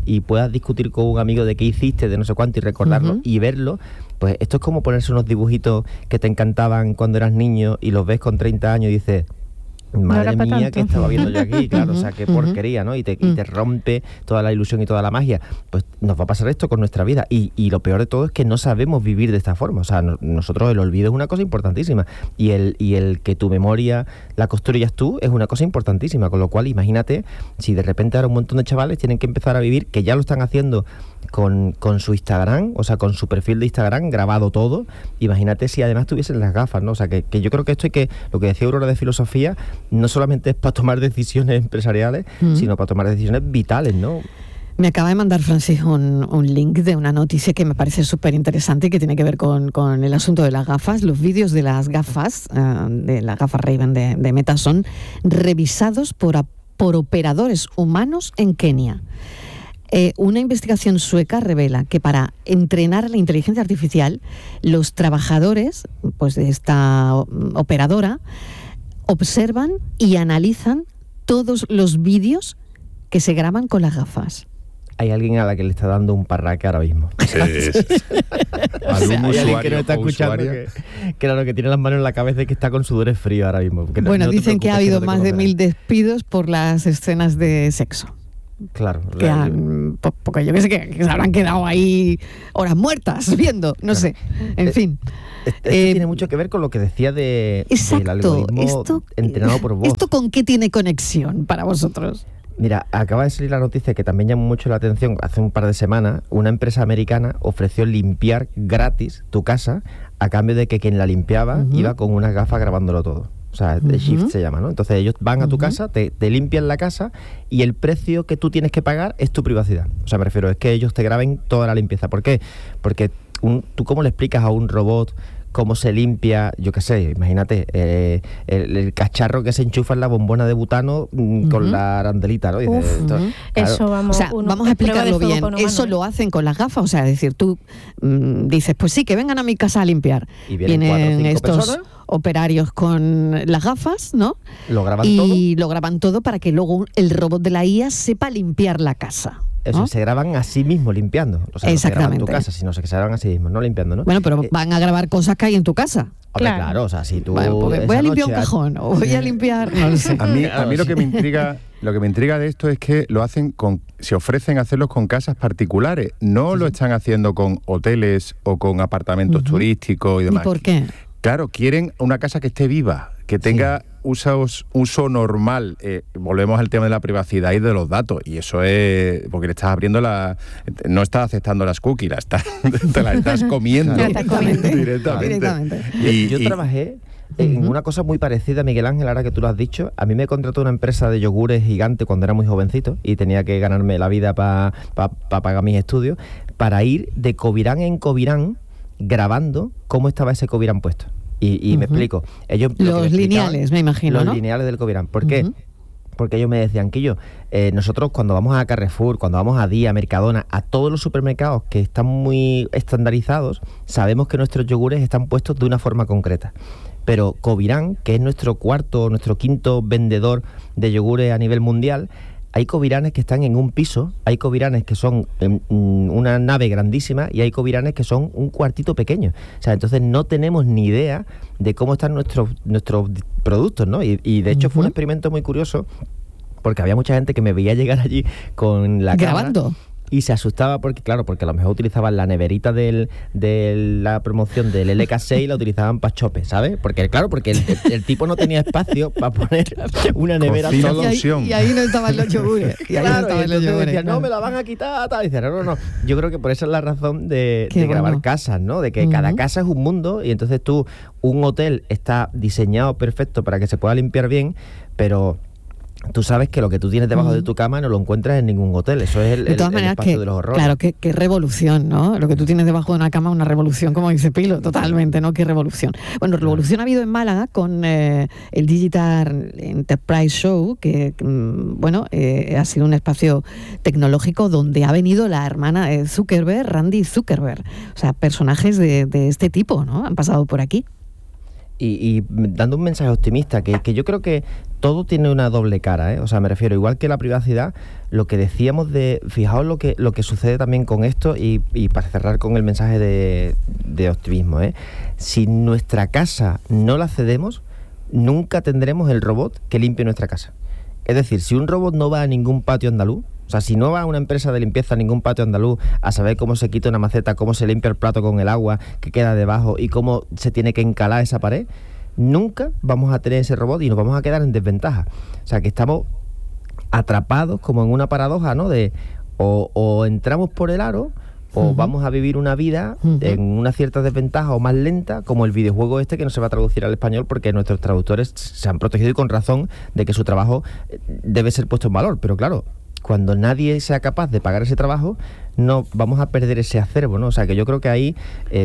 y puedas discutir con un amigo de qué hiciste, de no sé cuánto, y recordarlo y verlo, pues esto es como ponerse unos dibujitos que te encantaban cuando eras niño y los ves con 30 años y dices... Madre mía, que estaba viendo yo aquí, claro, o sea, qué porquería, ¿no? Y te rompe toda la ilusión y toda la magia. Pues nos va a pasar esto con nuestra vida. Y lo peor de todo es que no sabemos vivir de esta forma. O sea, nosotros el olvido es una cosa importantísima. Y el que tu memoria la construyas tú es una cosa importantísima. Con lo cual, imagínate si de repente ahora un montón de chavales tienen que empezar a vivir, que ya lo están haciendo con su Instagram, o sea, con su perfil de Instagram grabado todo. Imagínate si además tuviesen las gafas, ¿no? O sea, que yo creo que esto lo que decía Aurora de filosofía, no solamente es para tomar decisiones empresariales, sino para tomar decisiones vitales, ¿no? Me acaba de mandar Francis un link de una noticia que me parece súper interesante y que tiene que ver con el asunto de las gafas. Los vídeos de las gafas Ray-Ban de Meta son revisados por operadores humanos en Kenia. Una investigación sueca revela que para entrenar a la inteligencia artificial, los trabajadores pues, de esta operadora observan y analizan todos los vídeos que se graban con las gafas. Hay alguien a la que le está dando un parraque ahora mismo. Sí. Algún usuario que no está escuchando que tiene las manos en la cabeza y que está con sudores fríos ahora mismo. Bueno, dicen que ha habido más de 1000 despidos por las escenas de sexo. Claro. Porque yo que sé que se habrán quedado ahí horas muertas viendo, no sé, en fin. Esto tiene mucho que ver con lo que decía del algoritmo entrenado por voz. ¿Esto con qué tiene conexión para vosotros? Mira, acaba de salir la noticia que también llamó mucho la atención. Hace un par de semanas, una empresa americana ofreció limpiar gratis tu casa a cambio de que quien la limpiaba iba con unas gafas grabándolo todo. O sea, de Shift se llama, ¿no? Entonces ellos van a tu casa, te limpian la casa y el precio que tú tienes que pagar es tu privacidad. O sea, me refiero, es que ellos te graben toda la limpieza. ¿Por qué? Porque tú cómo le explicas a un robot cómo se limpia, yo qué sé, imagínate, el cacharro que se enchufa en la bombona de butano con la arandelita, ¿no? Dices, claro. Eso vamos, vamos a explicarlo bien. Eso lo hacen con las gafas, o sea, es decir, tú dices, pues sí, que vengan a mi casa a limpiar. Y vienen estos personas, operarios con las gafas, ¿no? Lo graban lo graban todo para que luego el robot de la IA sepa limpiar la casa. Eso, se graban a sí mismos limpiando. O sea, no se graban en tu casa, sino que se graban a sí mismos, no limpiando, ¿no? Bueno, pero van a grabar cosas que hay en tu casa. Hombre, claro, o sea, si tú... Bueno, voy a limpiar un cajón, o voy a limpiar... No lo sé. A mí lo que me intriga de esto es que lo hacen se ofrecen hacerlos con casas particulares. No lo están haciendo con hoteles o con apartamentos turísticos y demás. ¿Y por qué? Claro, quieren una casa que esté viva, que tenga uso normal. Volvemos al tema de la privacidad y de los datos. Y eso es porque le estás abriendo no estás aceptando las cookies, te la estás comiendo directamente. Yo trabajé en una cosa muy parecida, Miguel Ángel, ahora que tú lo has dicho. A mí me contrató una empresa de yogures gigante cuando era muy jovencito y tenía que ganarme la vida para pagar mis estudios, para ir de Covirán en Covirán grabando cómo estaba ese Covirán puesto. Y me explico. Ellos los lineales, me imagino, los lineales del Covirán. ¿Por qué? Porque ellos me decían que nosotros cuando vamos a Carrefour, cuando vamos a Día, Mercadona, a todos los supermercados que están muy estandarizados, sabemos que nuestros yogures están puestos de una forma concreta. Pero Covirán, que es nuestro quinto vendedor de yogures a nivel mundial, hay Coviranes que están en un piso, hay Coviranes que son una nave grandísima y hay Coviranes que son un cuartito pequeño. O sea, entonces no tenemos ni idea de cómo están nuestros productos, ¿no? Y de hecho fue un experimento muy curioso porque había mucha gente que me veía llegar allí con la cámara. ¿Grabando? Y se asustaba porque a lo mejor utilizaban la neverita de la promoción del LK6 y la utilizaban para chope, ¿sabes? Porque el tipo no tenía espacio para poner una nevera sola. Y ahí no estaban los yogures. No, me la van a quitar, tal. Y dice, no. Yo creo que por esa es la razón de grabar casas, ¿no? De que cada casa es un mundo y entonces un hotel está diseñado perfecto para que se pueda limpiar bien, pero... Tú sabes que lo que tú tienes debajo de tu cama no lo encuentras en ningún hotel. Eso es el espacio de los horrores. Claro, qué revolución, ¿no? Lo que tú tienes debajo de una cama es una revolución, como dice Pilo, totalmente, ¿no? Qué revolución. Bueno, revolución ha habido en Málaga con el Digital Enterprise Show, que, ha sido un espacio tecnológico donde ha venido la hermana de Zuckerberg, Randy Zuckerberg. O sea, personajes de este tipo, ¿no? Han pasado por aquí. y dando un mensaje optimista, que yo creo que todo tiene una doble cara, ¿eh? O sea, me refiero, igual que la privacidad, lo que decíamos fijaos lo que sucede también con esto, y para cerrar con el mensaje de optimismo, ¿eh? Si nuestra casa no la cedemos, nunca tendremos el robot que limpie nuestra casa. Es decir, si un robot no va a ningún patio andaluz, o sea, si no va a una empresa de limpieza a ningún patio andaluz a saber cómo se quita una maceta, cómo se limpia el plato con el agua que queda debajo y cómo se tiene que encalar esa pared, nunca vamos a tener ese robot y nos vamos a quedar en desventaja. O sea, que estamos atrapados como en una paradoja, ¿no? De o entramos por el aro o vamos a vivir una vida en una cierta desventaja o más lenta, como el videojuego que no se va a traducir al español porque nuestros traductores se han protegido y con razón de que su trabajo debe ser puesto en valor. Pero claro, cuando nadie sea capaz de pagar ese trabajo, no vamos a perder ese acervo, ¿no? O sea, que yo creo que ahí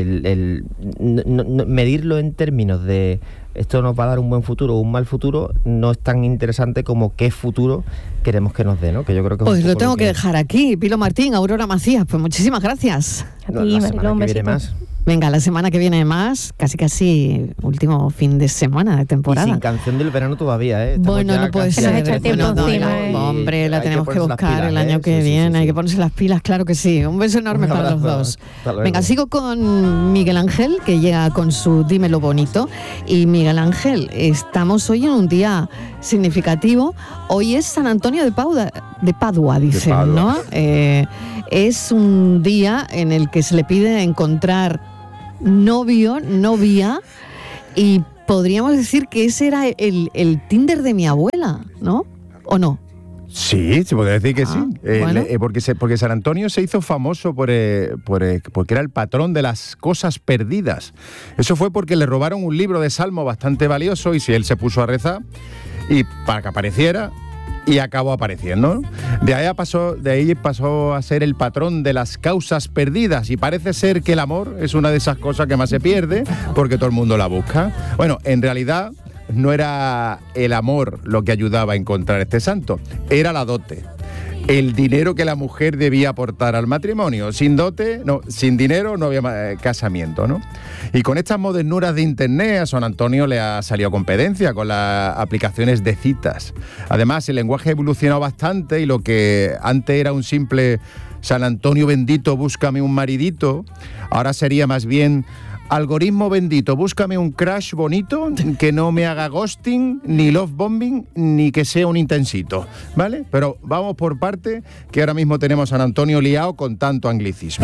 medirlo en términos de esto nos va a dar un buen futuro o un mal futuro no es tan interesante como qué futuro queremos que nos dé, ¿no? Que yo creo que pues lo tengo que dejar aquí. Pilo Martín, Aurora Macías, pues muchísimas gracias. A ti, Mariló, un besito. Venga, la semana que viene más, casi último fin de semana de temporada. Y sin canción del verano todavía, ¿eh? Bueno, no puede ser. Hombre, la tenemos que buscar el año que viene. Hay que ponerse las pilas, claro que sí. Un beso enorme para los dos. Venga, sigo con Miguel Ángel, que llega con su Dímelo Bonito. Y Miguel Ángel, estamos hoy en un día significativo. Hoy es San Antonio de Padua, dicen, ¿no? Es un día en el que se le pide encontrar novio, novia, y podríamos decir que ese era el Tinder de mi abuela, ¿no? ¿O no? Sí, se podría decir que sí. Bueno. Porque San Antonio se hizo famoso porque era el patrón de las cosas perdidas. Eso fue porque le robaron un libro de salmo bastante valioso y si él se puso a rezar y para que apareciera, y acabó apareciendo, ¿no? De ahí pasó a ser el patrón de las causas perdidas y parece ser que el amor es una de esas cosas que más se pierde porque todo el mundo la busca. Bueno, en realidad no era el amor lo que ayudaba a encontrar este santo, era la dote. El dinero que la mujer debía aportar al matrimonio. Sin dote, no, sin dinero no había casamiento, ¿no? Y con estas modernuras de internet a San Antonio le ha salido competencia con las aplicaciones de citas. Además, el lenguaje ha evolucionado bastante y lo que antes era un simple San Antonio bendito, búscame un maridito, ahora sería más bien algoritmo bendito, búscame un crush bonito que no me haga ghosting, ni love bombing, ni que sea un intensito, ¿vale? Pero vamos por parte, que ahora mismo tenemos a San Antonio liado con tanto anglicismo.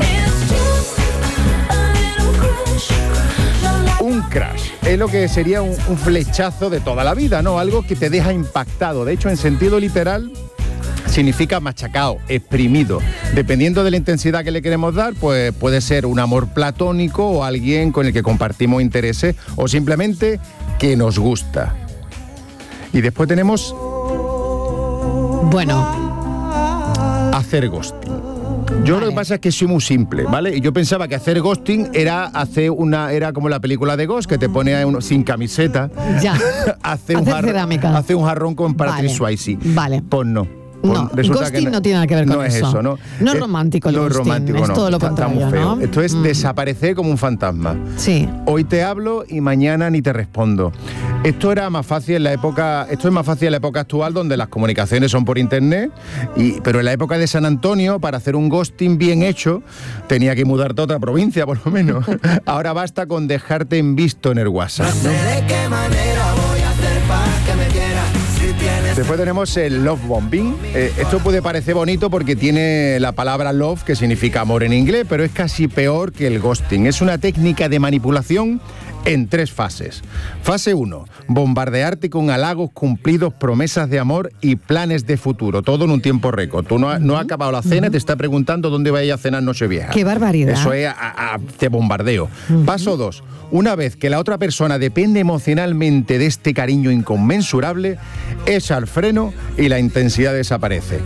Un crush es lo que sería un flechazo de toda la vida, ¿no? Algo que te deja impactado. De hecho, en sentido literal, significa machacado, exprimido. Dependiendo de la intensidad que le queremos dar, pues puede ser un amor platónico o alguien con el que compartimos intereses o simplemente que nos gusta. Y después tenemos... hacer ghosting. Yo lo que pasa es que soy muy simple, ¿vale? Y yo pensaba que hacer ghosting era como la película de Ghost, que te pone a uno sin camiseta. Ya. hace un jarrón con Patrick Swayze. Vale. Pues no. No, ghosting no tiene nada que ver con eso. No es eso, ¿no? No es romántico el ghosting, es todo lo contrario, está muy feo. ¿no? Esto es desaparecer como un fantasma. Sí. Hoy te hablo y mañana ni te respondo. Esto es más fácil en la época actual, donde las comunicaciones son por internet, pero en la época de San Antonio, para hacer un ghosting bien hecho, tenía que mudarte a otra provincia, por lo menos. Ahora basta con dejarte en visto en el WhatsApp, ¿no? ¿De qué manera voy a hacer para que me quieras? Después tenemos el love bombing. Esto puede parecer bonito porque tiene la palabra love, que significa amor en inglés, pero es casi peor que el ghosting. Es una técnica de manipulación en 3 fases. Fase 1, bombardearte con halagos cumplidos, promesas de amor y planes de futuro, todo en un tiempo récord. Tú no has acabado la cena, te está preguntando dónde vaya a cenar Nochevieja. ¡Qué barbaridad! Eso es te bombardeo. Paso 2, una vez que la otra persona depende emocionalmente de este cariño inconmensurable, echa el freno y la intensidad desaparece.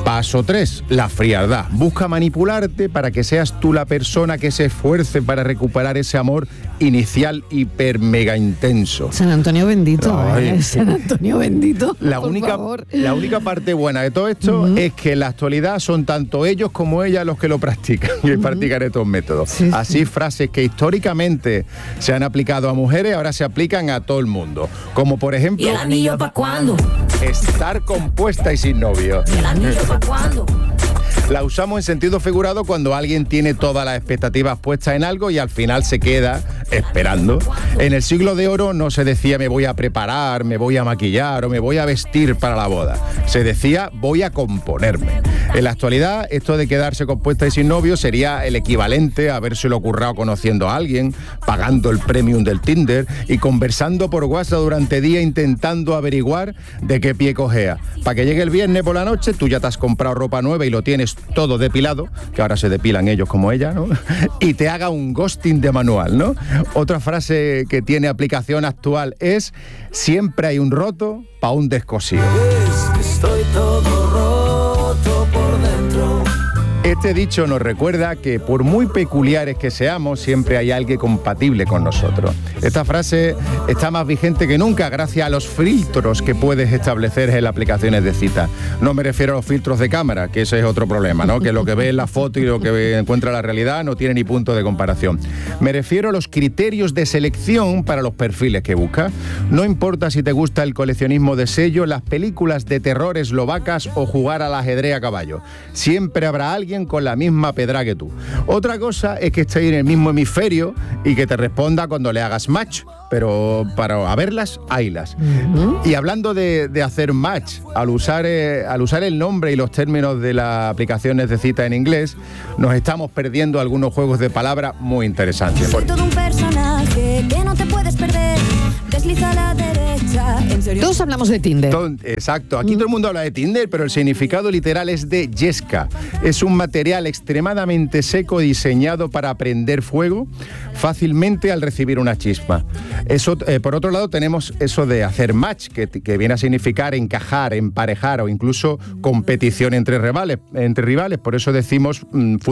Paso 3, la frialdad. Busca manipularte para que seas tú la persona que se esfuerce para recuperar ese amor inicial hiper mega intenso. San Antonio bendito, San Antonio bendito. La única parte buena de todo esto es que en la actualidad son tanto ellos como ellas los que lo practican y practican estos métodos. Sí, así frases que históricamente se han aplicado a mujeres ahora se aplican a todo el mundo. Como por ejemplo... ¿Y el anillo pa' cuándo? Estar compuesta y sin novio. ¿Y el anillo pa' cuándo? La usamos en sentido figurado cuando alguien tiene todas las expectativas puestas en algo y al final se queda esperando. En el siglo de oro no se decía me voy a preparar, me voy a maquillar o me voy a vestir para la boda. Se decía voy a componerme. En la actualidad, esto de quedarse compuesta y sin novio sería el equivalente a habérselo currado conociendo a alguien, pagando el premium del Tinder y conversando por WhatsApp durante día intentando averiguar de qué pie cojea. Para que llegue el viernes por la noche, tú ya te has comprado ropa nueva y lo tienes todo depilado, que ahora se depilan ellos como ella, ¿no? Y te haga un ghosting de manual, ¿no? Otra frase que tiene aplicación actual es siempre hay un roto para un descosido. Es que estoy todo roto por dentro. Este dicho nos recuerda que por muy peculiares que seamos, siempre hay alguien compatible con nosotros. Esta frase está más vigente que nunca gracias a los filtros que puedes establecer en las aplicaciones de cita. No me refiero a los filtros de cámara, que ese es otro problema, ¿no? Que lo que ves en la foto y lo que encuentra la realidad no tiene ni punto de comparación. Me refiero a los criterios de selección para los perfiles que buscas. No importa si te gusta el coleccionismo de sellos, las películas de terror eslovacas o jugar al ajedrez a caballo. Siempre habrá alguien con la misma pedra que tú. Otra cosa es que esté en el mismo hemisferio y que te responda cuando le hagas match, pero para verlas, haylas. Y hablando de hacer match, al usar el nombre y los términos de las aplicaciones de cita en inglés, nos estamos perdiendo algunos juegos de palabras muy interesantes. Soy todo un personaje que no te puedes perder. Desliza a la derecha. ¿En serio? Todos hablamos de Tinder. Exacto. Aquí todo el mundo habla de Tinder, pero el significado literal es de yesca. Es un material extremadamente seco diseñado para prender fuego fácilmente al recibir una chispa. Eso, por otro lado, tenemos eso de hacer match, que viene a significar encajar, emparejar o incluso competición entre rivales. Por eso decimos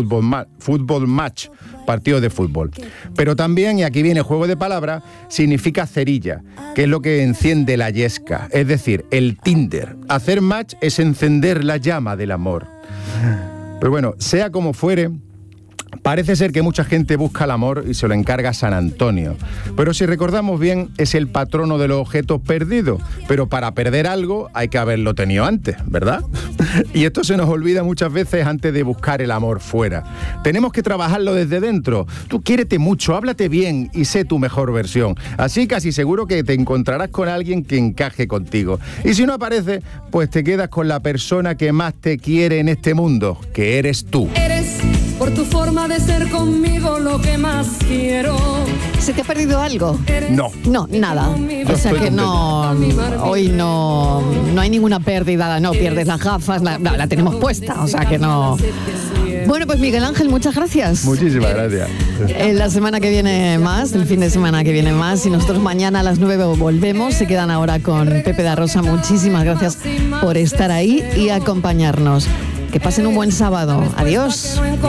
fútbol match, partido de fútbol. Pero también, y aquí viene juego de palabras, significa cerilla, que es lo que enciende la yesca, es decir, el Tinder. Hacer match es encender la llama del amor. Pero bueno, sea como fuere, parece ser que mucha gente busca el amor y se lo encarga a San Antonio. Pero si recordamos bien, es el patrono de los objetos perdidos. Pero para perder algo hay que haberlo tenido antes, ¿verdad? Y esto se nos olvida muchas veces antes de buscar el amor fuera. Tenemos que trabajarlo desde dentro. Tú quiérete mucho, háblate bien y sé tu mejor versión. Así casi seguro que te encontrarás con alguien que encaje contigo. Y si no aparece, pues te quedas con la persona que más te quiere en este mundo, que eres tú. Eres por tu forma de ser conmigo lo que más quiero. ¿Se te ha perdido algo? No. No, nada. O sea que no, hoy no hay ninguna pérdida, no pierdes las gafas, la tenemos puesta, o sea que no. Bueno, pues Miguel Ángel, muchas gracias. Muchísimas gracias. La semana que viene más, el fin de semana que viene más, y nosotros mañana a las 9 volvemos. Se quedan ahora con Pepe da Rosa. Muchísimas gracias por estar ahí y acompañarnos. Que pasen un buen sábado. Adiós.